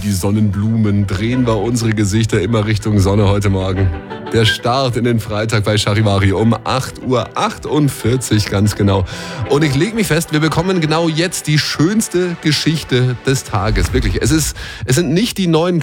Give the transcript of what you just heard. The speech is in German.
die Sonnenblumen drehen wir unsere Gesichter immer Richtung Sonne heute Morgen. Der Start in den Freitag bei Charivari um 8:48 Uhr ganz genau. Und ich lege mich fest, wir bekommen genau jetzt die schönste Geschichte des Tages. Wirklich, es sind nicht die neuen